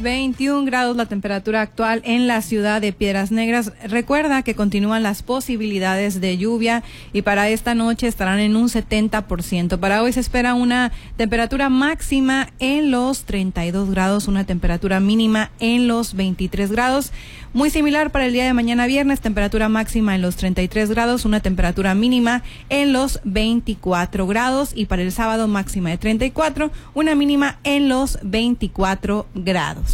21 grados la temperatura actual en la ciudad de Piedras Negras. Recuerda que continúan las posibilidades de lluvia y para esta noche estarán en un 70%. Para hoy se espera una temperatura máxima en los 32 grados, una temperatura mínima en los 23 grados. Muy similar para el día de mañana viernes, temperatura máxima en los 33 grados, una temperatura mínima en los 24 grados y para el sábado máxima de 34, una mínima en los 24 grados.